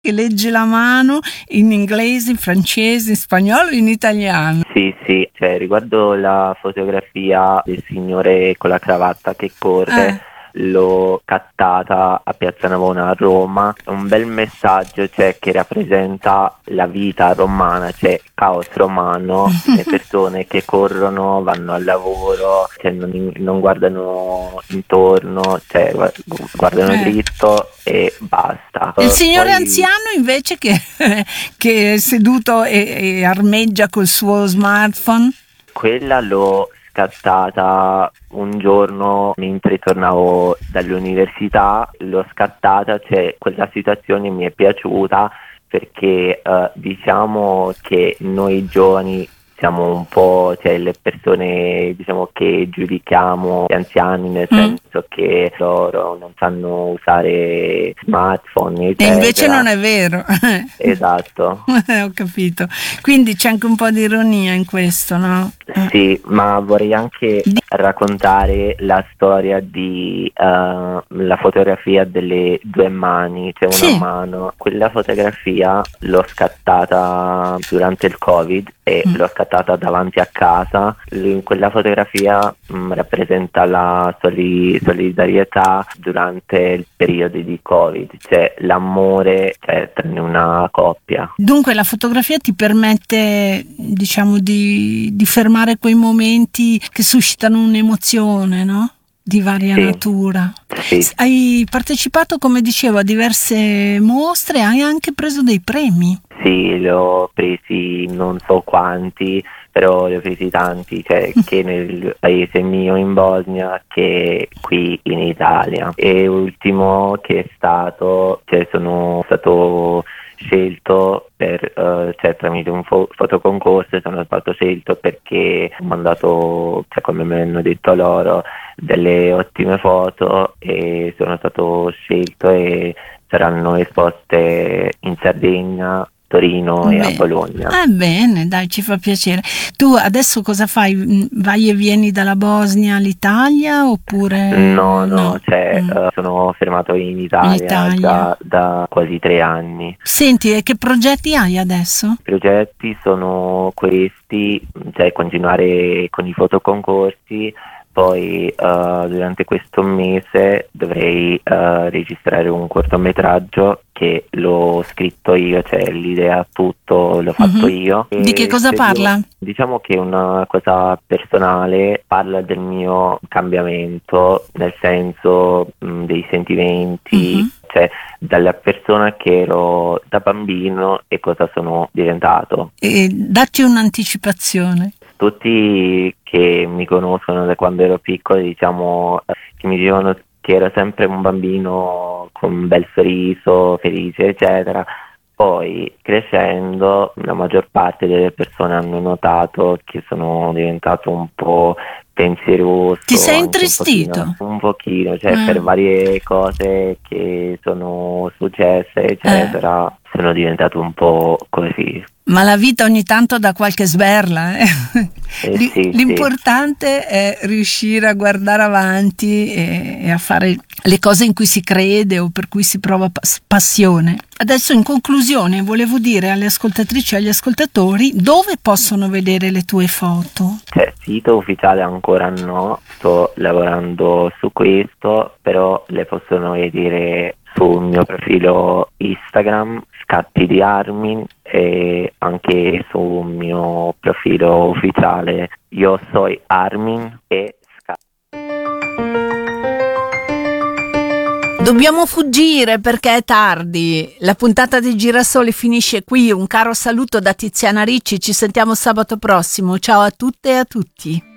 che legge la mano in inglese, in francese, in spagnolo, in italiano. Sì, cioè riguardo la fotografia del signore con la cravatta che corre, l'ho cattata a Piazza Navona a Roma. È un bel messaggio, cioè, che rappresenta la vita romana, cioè caos romano, le persone che corrono, vanno al lavoro, cioè non guardano intorno, cioè guardano dritto e basta. Il signore anziano invece che è seduto e armeggia col suo smartphone? Quella l'ho scattata un giorno mentre tornavo dall'università, l'ho scattata, cioè quella situazione mi è piaciuta perché diciamo che noi giovani siamo un po', cioè le persone diciamo che giudichiamo gli anziani, nel senso che loro non sanno usare smartphone, eccetera. E invece non è vero. Esatto. Ho capito. Quindi c'è anche un po' di ironia in questo, no? Sì, ma vorrei anche raccontare la storia di la fotografia delle due mani, cioè una mano. Quella fotografia l'ho scattata durante il Covid e l'ho scattata davanti a casa. In quella fotografia rappresenta la solidarietà durante il periodo di Covid, cioè l'amore, cioè, tra una coppia. Dunque la fotografia ti permette, diciamo, di fermare quei momenti che suscitano un'emozione, no? Di varia natura. Sì. Hai partecipato, come dicevo, a diverse mostre e hai anche preso dei premi. Sì, li ho presi non so quanti, però li ho presi tanti, cioè che nel paese mio in Bosnia che qui in Italia. E ultimo che è stato, cioè sono stato scelto per cioè tramite un fotoconcorso sono stato scelto perché ho mandato, cioè come mi hanno detto loro, delle ottime foto e sono stato scelto e saranno esposte in Sardegna, Torino e a Bologna. Bene, dai, ci fa piacere. Tu adesso cosa fai? Vai e vieni dalla Bosnia all'Italia oppure? No, cioè sono fermato in Italia già da quasi 3 anni. Senti, e che progetti hai adesso? I progetti sono questi, cioè continuare con i fotoconcorsi. Poi durante questo mese dovrei registrare un cortometraggio che l'ho scritto io, cioè l'idea tutto l'ho fatto io. Di che cosa parla? Diciamo che è una cosa personale, parla del mio cambiamento, nel senso dei sentimenti, cioè dalla persona che ero da bambino e cosa sono diventato. E dacci un'anticipazione. Tutti che mi conoscono da quando ero piccolo, diciamo, che mi dicevano che ero sempre un bambino con un bel sorriso, felice, eccetera. Poi crescendo la maggior parte delle persone hanno notato che sono diventato un po' pensieroso. Ti sei intristito? Un pochino, cioè per varie cose che sono successe, eccetera, sono diventato un po' così. Ma la vita ogni tanto dà qualche sberla, L'importante è riuscire a guardare avanti e a fare le cose in cui si crede o per cui si prova passione. Adesso in conclusione volevo dire alle ascoltatrici e agli ascoltatori dove possono vedere le tue foto. Cioè, sito ufficiale ancora no, sto lavorando su questo, però le possono vedere sul mio profilo Instagram, Scatti di Armin, e anche sul mio profilo ufficiale Io Soy Armin e Scatti. Dobbiamo fuggire perché è tardi. La puntata di Girasole finisce qui. Un caro saluto da Tiziana Ricci. Ci sentiamo sabato prossimo. Ciao a tutte e a tutti.